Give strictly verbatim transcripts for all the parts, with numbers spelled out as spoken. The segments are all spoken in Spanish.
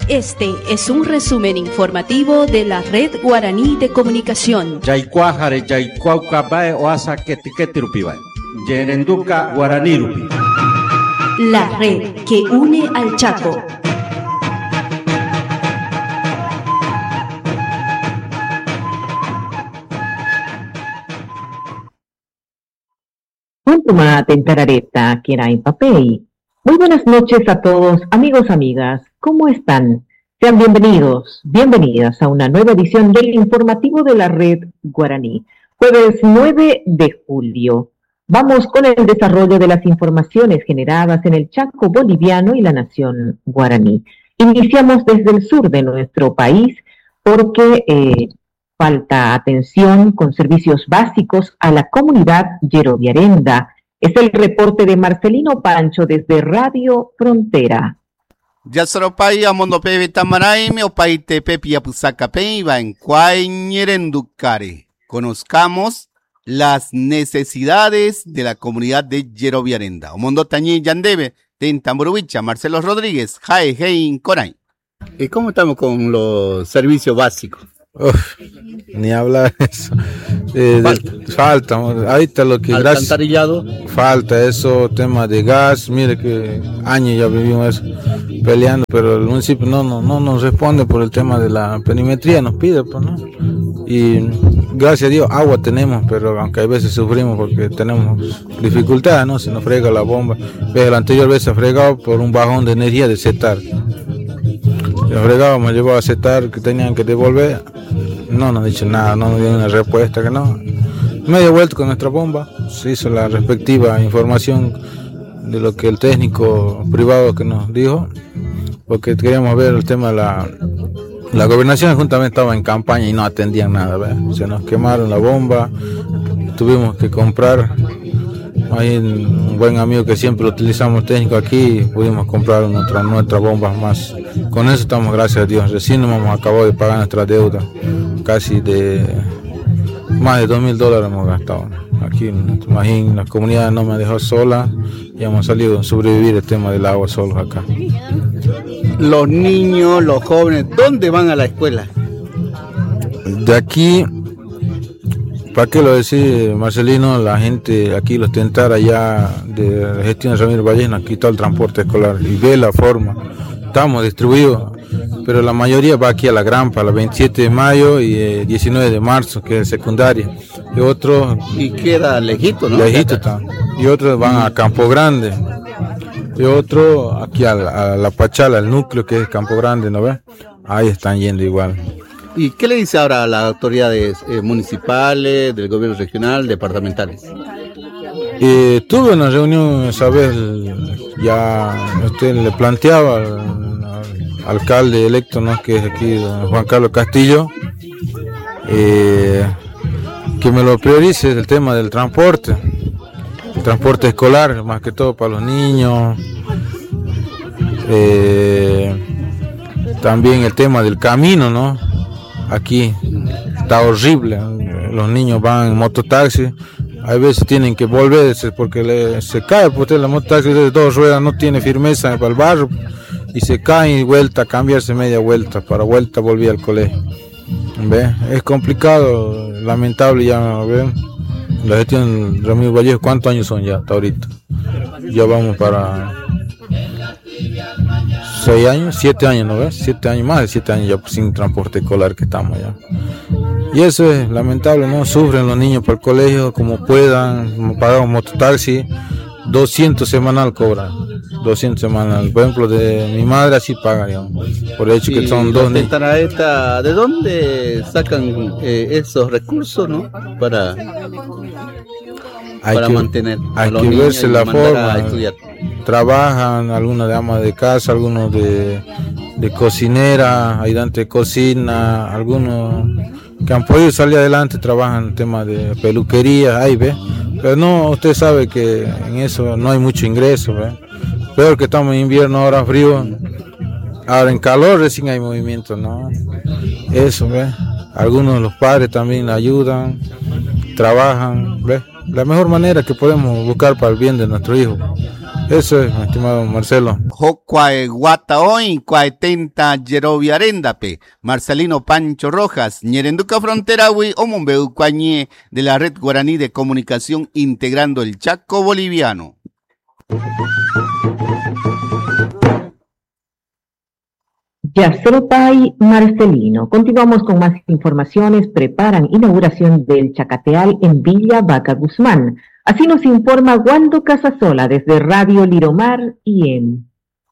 Este es un resumen informativo de la Red Guaraní de Comunicación. Yaycuajare yaycuaucabae oasa ketiketirupibae. Yerenduca Guaranírupi. La red que une al Chaco. Cuantuma tentarareta, Kirai Papei. Muy buenas noches a todos, amigos, amigas. ¿Cómo están? Sean bienvenidos, bienvenidas a una nueva edición del informativo de la Red Guaraní. Jueves nueve de julio. Vamos con el desarrollo de las informaciones generadas en el Chaco boliviano y la nación guaraní. Iniciamos desde el sur de nuestro país porque eh, falta atención con servicios básicos a la comunidad yerobiarenda. Es el reporte de Marcelino Pancho desde Radio Frontera. Yasaropai amondo pepe tamaraime opai te pepi apusaka peiba en cuañerenducare. Conozcamos las necesidades de la comunidad de Yerobiarenda. Omondo tañi yandebe, tentamburubicha, Marcelo Rodríguez, jae hein coray. ¿Y cómo estamos con los servicios básicos? Uf, ni hablar eso. Eh, falta. De, falta, ahorita lo que alcantarillado. Gracias, falta eso, tema de gas, mire que años ya vivimos eso, peleando, pero el municipio no, no, no nos responde por el tema de la perimetría, nos pide, pues, ¿no? Y gracias a Dios agua tenemos, pero aunque hay veces sufrimos porque tenemos dificultades, ¿no? Se nos frega la bomba. Pero la anterior vez se ha fregado por un bajón de energía de setar. Se fregado, me llevó a setar que tenían que devolver. No nos han dicho nada, no nos dieron una respuesta, que no. Media vuelta con nuestra bomba, se hizo la respectiva información de lo que el técnico privado que nos dijo, porque queríamos ver el tema de la... La gobernación juntamente estaba en campaña y no atendían nada, ¿verdad? Se nos quemaron la bomba, tuvimos que comprar. Hay un buen amigo que siempre utilizamos técnico aquí, pudimos comprar nuestra, nuestras bombas más. Con eso estamos, gracias a Dios. Recién nos hemos acabado de pagar nuestra deuda, casi de más de dos mil dólares hemos gastado. Aquí, imagínate, la comunidad no me dejó sola y hemos salido a sobrevivir el tema del agua solos acá. Los niños, los jóvenes, ¿dónde van a la escuela? De aquí, ¿para qué lo decís, Marcelino? La gente aquí, los tentar allá de la gestión de Ramiro Valles, nos quitó el transporte escolar y ve la forma. Estamos distribuidos, pero la mayoría va aquí a la Grampa, la veintisiete de mayo y eh, diecinueve de marzo, que es secundaria. Y otros... Y queda lejito, ¿no? Lejito está. Y otros van a Campo Grande. Y otro aquí a la, a la Pachala, el núcleo que es Campo Grande, ¿no ves? Ahí están yendo igual. ¿Y qué le dice ahora a las autoridades eh, municipales, del gobierno regional, departamentales? Eh, tuve una reunión esa vez, ya usted le planteaba al, al alcalde electo, ¿no? Que es aquí, don Juan Carlos Castillo, eh, que me lo priorice el tema del transporte. Transporte escolar, más que todo para los niños. Eh, también el tema del camino, ¿no? Aquí está horrible. Los niños van en mototaxi. Hay veces tienen que volverse porque le, se cae, porque la mototaxi de dos ruedas no tiene firmeza para el barro. Y se cae y vuelta a cambiarse media vuelta. Para vuelta volver al colegio. ¿Ve? Es complicado, lamentable ya, ¿ven? La gestión de Ramiro Vallejo, ¿cuántos años son ya hasta ahorita? Ya vamos para seis años, siete años, ¿no ves? Siete años, más de siete años ya sin transporte escolar que estamos ya. Y eso es lamentable, ¿no? Sufren los niños por el colegio como puedan, pagamos mototaxi, doscientos semanal cobran, doscientos semanal. Por ejemplo, de mi madre así paga, digamos, por el hecho que son dos niños. ¿De dónde sacan eh, esos recursos, no? Para... Hay para que, mantener a hay los que niños verse y la mandar a forma. estudiar. Trabajan algunos de ama de casa, algunos de, de cocinera, ayudante de cocina, algunos que han podido salir adelante trabajan en temas de peluquería, ahí ve. Pero no, usted sabe que en eso no hay mucho ingreso, ve. Peor que estamos en invierno, ahora frío, ahora en calor recién hay movimiento, ¿no? Eso, ve. Algunos de los padres también ayudan, trabajan, ve. La mejor manera que podemos buscar para el bien de nuestro hijo. Eso es, estimado Marcelo. Jocuae Guataoy, Cuaetenta Yerovia Arendape, Marcelino Pancho Rojas, Ñerenduca Fronterawi, Omumbeu Cuañe, de la Red Guaraní de Comunicación integrando el Chaco boliviano. Yastropay Marcelino. Continuamos con más informaciones. Preparan inauguración del Chacateal en Villa Vaca Guzmán. Así nos informa Waldo Casasola desde Radio Liromar y en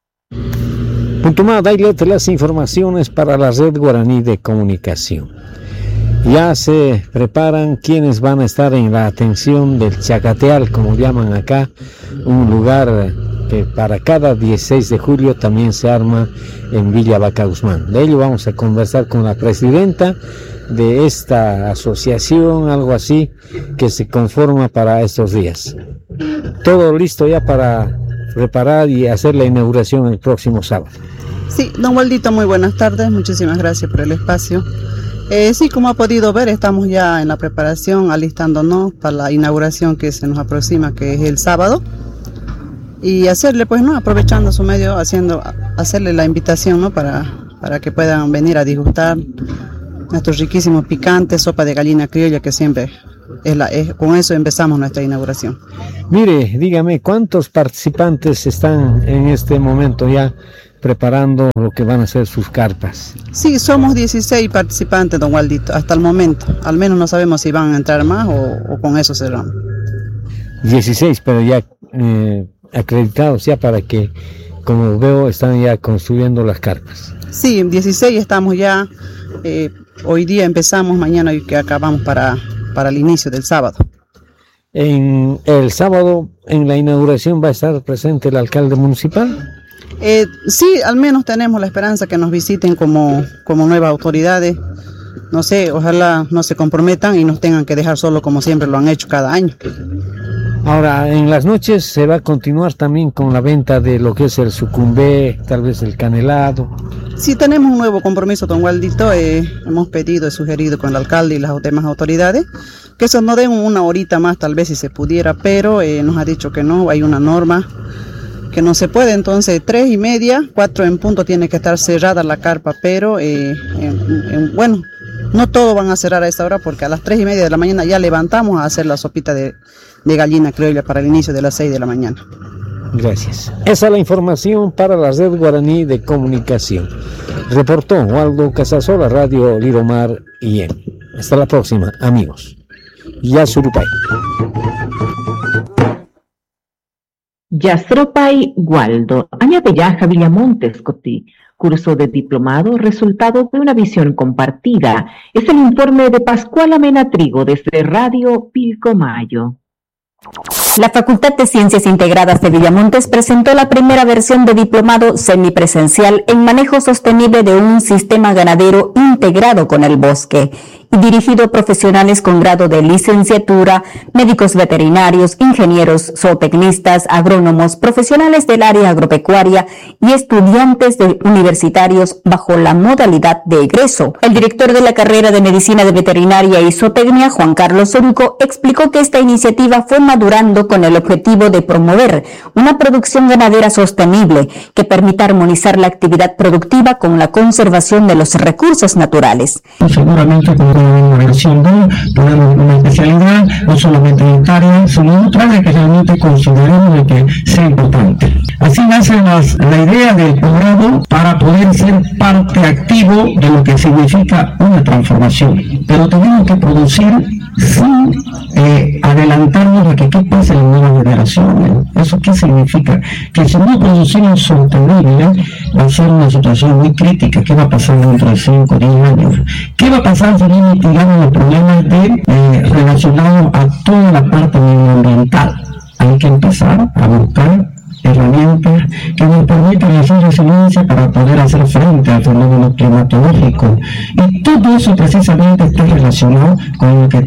Puntumá, dailete las informaciones para la Red Guaraní de Comunicación. Ya se preparan quienes van a estar en la atención del Chacateal, como llaman acá, un lugar que para cada dieciséis de julio también se arma en Villa Vaca Guzmán. De ello vamos a conversar con la presidenta de esta asociación, algo así, que se conforma para estos días. Todo listo ya para preparar y hacer la inauguración el próximo sábado. Sí, don Waldito, muy buenas tardes, muchísimas gracias por el espacio. Eh, sí, como ha podido ver, estamos ya en la preparación, alistándonos para la inauguración que se nos aproxima, que es el sábado. Y hacerle, pues, ¿no? Aprovechando su medio, haciendo, hacerle la invitación, ¿no? Para, para que puedan venir a disgustar nuestros riquísimos picantes, sopa de gallina criolla, que siempre es la, es, con eso empezamos nuestra inauguración. Mire, dígame, ¿cuántos participantes están en este momento ya preparando lo que van a ser sus carpas? Sí, somos dieciséis participantes, don Waldito, hasta el momento. Al menos no sabemos si van a entrar más o, o con eso cerramos. dieciséis, pero ya eh, acreditados ya para que, como veo, están ya construyendo las carpas. Sí, dieciséis estamos ya. Eh, hoy día empezamos, mañana y que acabamos para, para el inicio del sábado. En el sábado, en la inauguración, ¿va a estar presente el alcalde municipal? Eh, sí, al menos tenemos la esperanza que nos visiten como, como nuevas autoridades. No sé, ojalá no se comprometan y nos tengan que dejar solo como siempre lo han hecho cada año. Ahora, en las noches se va a continuar también con la venta de lo que es el sucumbé, tal vez el canelado. Sí, tenemos un nuevo compromiso, don Waldito. Eh, hemos pedido, he sugerido con el alcalde y las demás autoridades que eso no den una horita más, tal vez si se pudiera, pero eh, nos ha dicho que no, hay una norma que no se puede, entonces tres y media, cuatro en punto tiene que estar cerrada la carpa, pero eh, en, en, bueno, no todos van a cerrar a esta hora porque a las tres y media de la mañana ya levantamos a hacer la sopita de, de gallina criolla para el inicio de las seis de la mañana. Gracias. Esa es la información para la Red Guaraní de Comunicación. Reportó Waldo Casasola, Radio Liromar y en. Hasta la próxima, amigos. Yasurupay. Yastropay Waldo, añade Yaja Villamontes Coti, curso de diplomado, resultado de una visión compartida. Es el informe de Pascuala Mena Trigo desde Radio Pilcomayo. La Facultad de Ciencias Integradas de Villamontes presentó la primera versión de diplomado semipresencial en manejo sostenible de un sistema ganadero integrado con el bosque y dirigido a profesionales con grado de licenciatura, médicos veterinarios, ingenieros, zootecnistas, agrónomos, profesionales del área agropecuaria y estudiantes de universitarios bajo la modalidad de egreso. El director de la carrera de Medicina de Veterinaria y Zootecnia, Juan Carlos Soruco, explicó que esta iniciativa fue madurando con el objetivo de promover una producción ganadera sostenible que permita armonizar la actividad productiva con la conservación de los recursos naturales. Seguramente con una versión dos, tenemos una especialidad, no solamente alimentaria, sino otra que realmente consideramos de que sea importante. Así nace las, la idea del programa para poder ser parte activo de lo que significa una transformación. Pero tenemos que producir sin eh, adelantarnos a que qué pasa en las nuevas generaciones. ¿Eso qué significa? Que si no producimos sostenible, va a ser una situación muy crítica. ¿Qué va a pasar dentro de cinco o diez años? ¿Qué va a pasar si no mitigamos los problemas de, eh, relacionados a toda la parte medioambiental? Hay que empezar a buscar herramientas que nos permitan hacer resiliencia para poder hacer frente al fenómeno climatológico. Y todo eso precisamente está relacionado con lo que